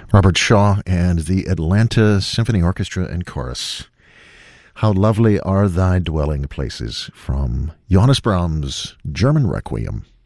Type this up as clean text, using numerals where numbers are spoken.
Robert Shaw and the Atlanta Symphony Orchestra and Chorus. How Lovely Are Thy Dwelling Places from Johannes Brahms' German Requiem.